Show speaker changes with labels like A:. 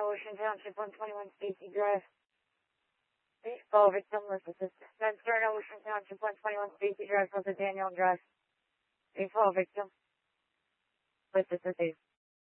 A: Ocean Township, 121 Stacy Drive. Please call victim with assistance. Spencer, Ocean Township, 121 Stacy Drive, close to Daniel Drive. Please call victim with assistance.